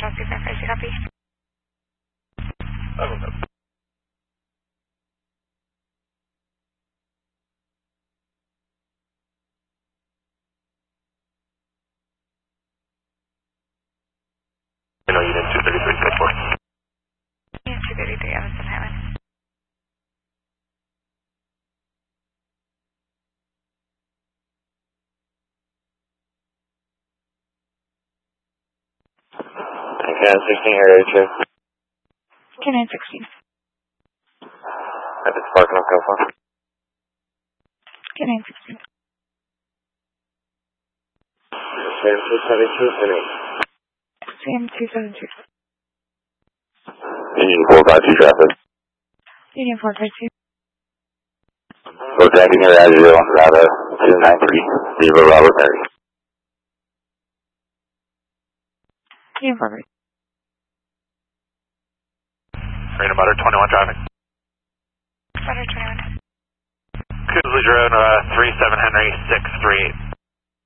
Charles 255, you copy? I don't know. I know you didn't 233, go for it. Yeah, 233, Evanston Highway. Can 16 area 2. K9 16. At this parking lot, go for it. K9 16. Same 272, City. Sam 272. Union 452 traffic. Union 452. Go tracking your Azure on Nevada 293, Viva Robert Mary. Union 452. Freedom Butter 21 traffic. Butter 21. Koosley Road, 37 Henry 638.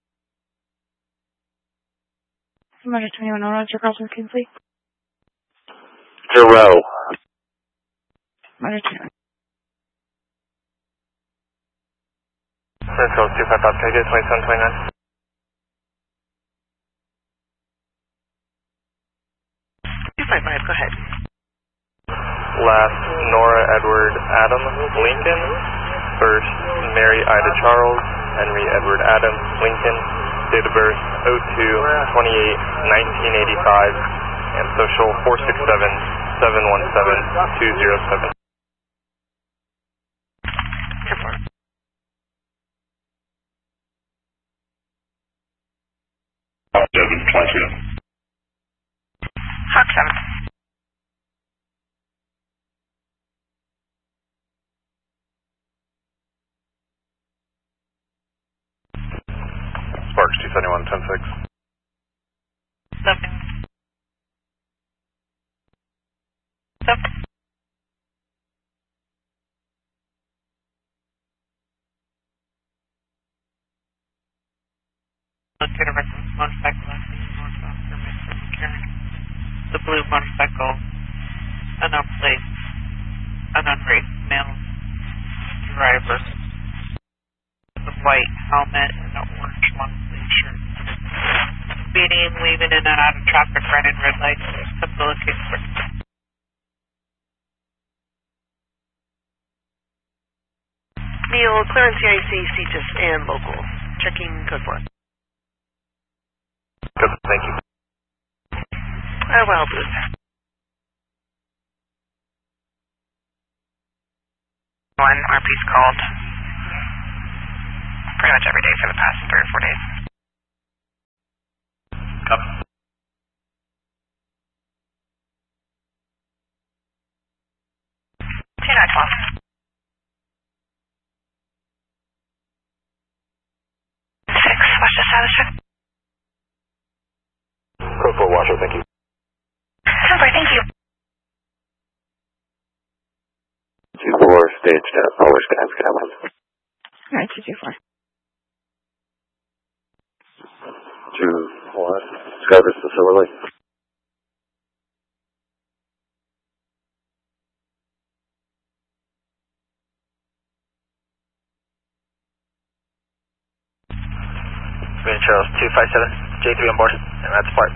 Butter 21, Roger, crossing Kingsley. Giroux. Butter 21. Central 255, can I get 2729? 255, go ahead. Last, Nora Edward Adam Lincoln. First, Mary Ida Charles Henry Edward Adam Lincoln. Date of birth 02/28/1985. And social 467-717-207. 722. Hawk 7. Sparks 271, 10-6. 7. 7. Located reference motorcycle northbound from Karen. The blue motorcycle, unknown plate, unknown race, male driver. The white helmet and an orange long sleeve shirt. Speeding, leaving in and out of traffic, running red lights, facilitates for. Neil, clearance CIC, CGIS, and local. Checking code 4. Good, thank you. Well, Booth. One RP's called pretty much every day for the past 3 or 4 days. Copy. What's the status check? Code 4 Washer, thank you. Super, thank you. 2-4, stage test, power scan, scan 1. Alright, 224. 2-1, Skyverse facility. Green Charles 257, J3 on board, and that's part.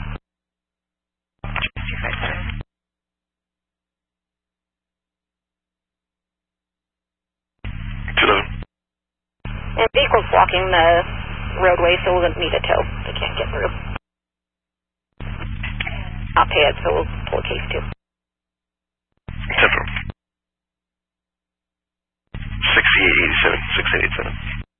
257. And vehicles blocking the roadway, so we'll need a tow. They can't get through. Not paid, so we'll pull a case too.